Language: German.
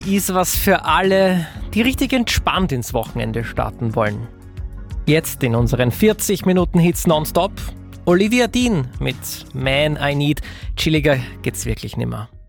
ist was für alle, die richtig entspannt ins Wochenende starten wollen. Jetzt in unseren 40 Minuten Hits nonstop, Olivia Dean mit Man I Need. Chilliger geht's wirklich nimmer.